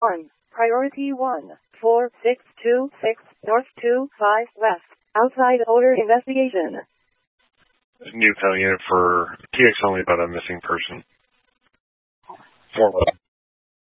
1. Priority 1. 4626 North 25 West. Outside odor investigation. New Pell unit for TX only about a missing person. 411.